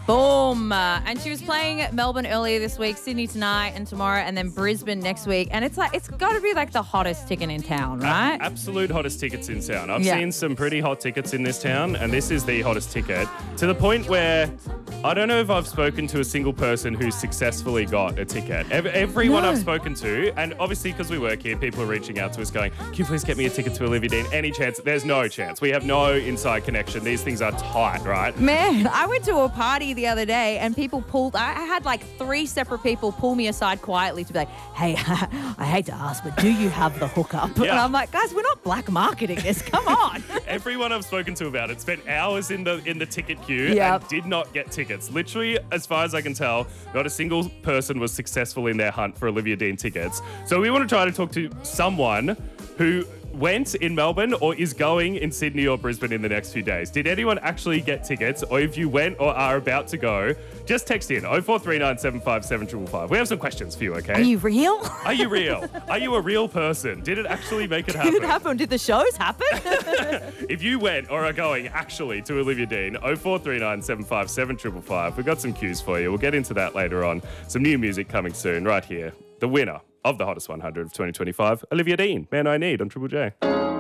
Boom. And she was playing Melbourne earlier this week, Sydney tonight and tomorrow, and then Brisbane next week. And it's got to be like the hottest ticket in town, right? Absolute hottest tickets in town. I've seen some pretty hot tickets in this town, and this is the hottest ticket to the point where I don't know if I've spoken to a single person who's successfully got a ticket. Everyone I've spoken to, and obviously because we work here, people are reaching out to us going, can you please get me a ticket to Olivia Dean? Any chance? There's no chance. We have no inside connection. These things are tight, right? Man, I went to a party the other day and people I had like 3 separate people pull me aside quietly to be like, hey, I hate to ask, but do you have the hookup? Yeah. And I'm like, guys, we're not black marketing this. Come on. Everyone I've spoken to about it spent hours in the ticket queue and did not get tickets. Literally, as far as I can tell, not a single person was successful in their hunt for Olivia Dean tickets. So we want to try to talk to someone who went in Melbourne or is going in Sydney or Brisbane in the next few days. Did anyone actually get tickets? Or if you went or are about to go, just text in 0439 757 555. We have some questions for you, okay? Are you real? Are you real? Are you a real person? Did it actually make it happen? Did it happen? Did the shows happen? If you went or are going actually to Olivia Dean, 0439 757 555. We've got some cues for you. We'll get into that later on. Some new music coming soon right here. The winner of the Hottest 100 of 2025, Olivia Dean, Man I Need on Triple J.